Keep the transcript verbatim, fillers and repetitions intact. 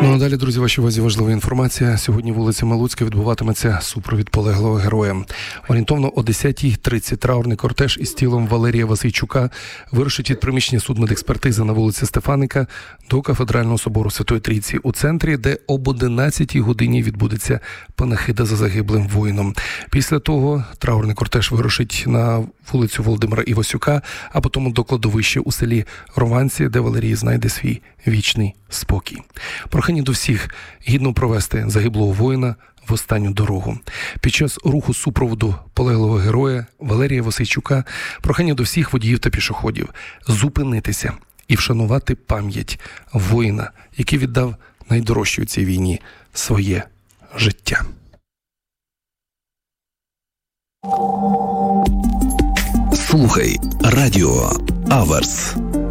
Ну а далі, друзі, вашій увазі важлива інформація. Сьогодні вулицями Луцька відбуватиметься супровід полеглого героя. Орієнтовно о десятій тридцять траурний кортеж із тілом Валерія Васильчука вирушить від приміщення судмедекспертизи на вулиці Стефаника до Кафедрального собору Святої Трійці у центрі, де об одинадцятій годині відбудеться панахида за загиблим воїном. Після того траурний кортеж вирушить на вулицю Володимира Івасюка, а потім до кладовища у селі Рованці, де Валерій знайде свій вічний спокій. Прохання до всіх гідно провести загиблого воїна в останню дорогу. Під час руху супроводу полеглого героя Валерія Васильчука прохання до всіх водіїв та пішоходів зупинитися і вшанувати пам'ять воїна, який віддав найдорожче у цій війні своє життя. Слухай радіо Аверс.